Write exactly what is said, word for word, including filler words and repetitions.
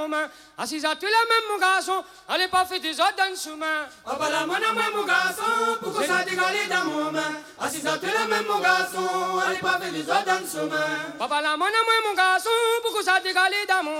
Assis à tout la même mon garçon, allez pas faire des autres dans le chemin. Papa la mon amour mon garçon, pourquoi ça dégalé dans mon main? Assis à tout la même mon garçon, allez pas faire des autres dans le chemin. Papa la mon amour mon garçon, pourquoi ça dégalé dans mon